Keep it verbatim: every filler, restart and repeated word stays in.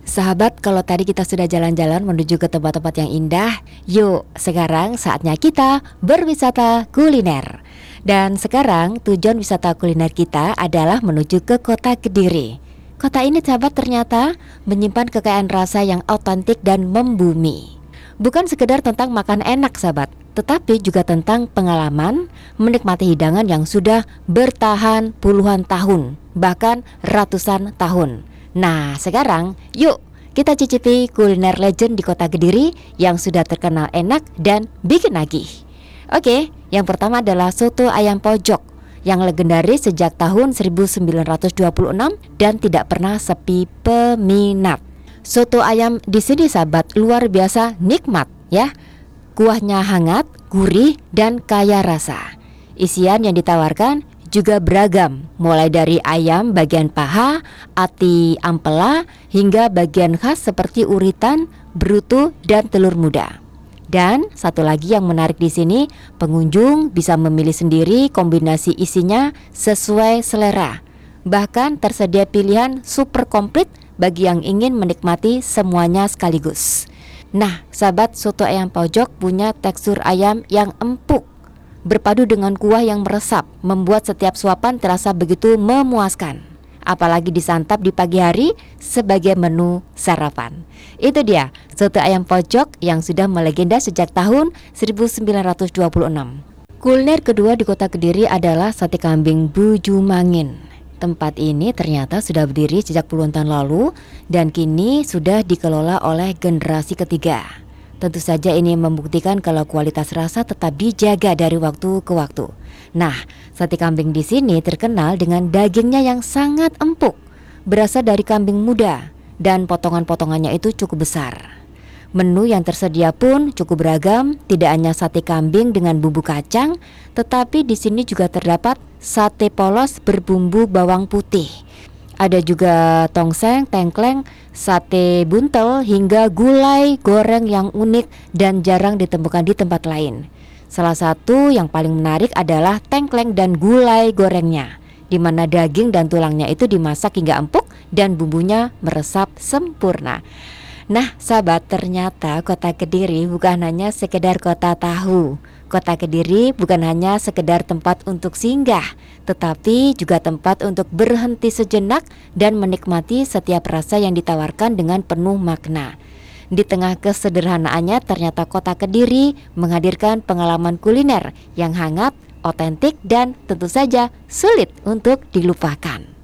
Sahabat, kalau tadi kita sudah jalan-jalan menuju ke tempat-tempat yang indah, yuk sekarang saatnya kita berwisata kuliner. Dan sekarang tujuan wisata kuliner kita adalah menuju ke kota Kediri. Kota ini sahabat ternyata menyimpan kekayaan rasa yang autentik dan membumi. Bukan sekedar tentang makan enak sahabat, tetapi juga tentang pengalaman menikmati hidangan yang sudah bertahan puluhan tahun, bahkan ratusan tahun. Nah sekarang yuk kita cicipi kuliner legend di kota Kediri yang sudah terkenal enak dan bikin nagih. Oke, yang pertama adalah soto ayam pojok yang legendaris sejak tahun seribu sembilan ratus dua puluh enam dan tidak pernah sepi peminat. Soto ayam di sini sahabat luar biasa nikmat ya. Kuahnya hangat, gurih dan kaya rasa. Isian yang ditawarkan juga beragam, mulai dari ayam bagian paha, ati ampela, hingga bagian khas seperti uritan, brutu, dan telur muda. Dan satu lagi yang menarik di sini, pengunjung bisa memilih sendiri kombinasi isinya sesuai selera. Bahkan tersedia pilihan super komplit bagi yang ingin menikmati semuanya sekaligus. Nah, sahabat, soto ayam pojok punya tekstur ayam yang empuk, berpadu dengan kuah yang meresap, membuat setiap suapan terasa begitu memuaskan. Apalagi disantap di pagi hari sebagai menu sarapan. Itu dia soto ayam pojok yang sudah melegenda sejak tahun seribu sembilan ratus dua puluh enam. Kuliner kedua di kota Kediri adalah sate kambing Bujumangin. Tempat ini ternyata sudah berdiri sejak puluhan tahun lalu dan kini sudah dikelola oleh generasi ketiga. Tentu saja ini membuktikan kalau kualitas rasa tetap dijaga dari waktu ke waktu. Nah, sate kambing di sini terkenal dengan dagingnya yang sangat empuk, berasal dari kambing muda dan potongan-potongannya itu cukup besar. Menu yang tersedia pun cukup beragam, tidak hanya sate kambing dengan bumbu kacang, tetapi di sini juga terdapat sate polos berbumbu bawang putih. Ada juga tongseng, tengkleng, sate buntel, hingga gulai goreng yang unik dan jarang ditemukan di tempat lain. Salah satu yang paling menarik adalah tengkleng dan gulai gorengnya, di mana daging dan tulangnya itu dimasak hingga empuk dan bumbunya meresap sempurna. Nah sahabat, ternyata kota Kediri bukan hanya sekedar kota tahu. Kota Kediri bukan hanya sekedar tempat untuk singgah, tetapi juga tempat untuk berhenti sejenak dan menikmati setiap rasa yang ditawarkan dengan penuh makna. Di tengah kesederhanaannya, ternyata kota Kediri menghadirkan pengalaman kuliner yang hangat, otentik, dan tentu saja sulit untuk dilupakan.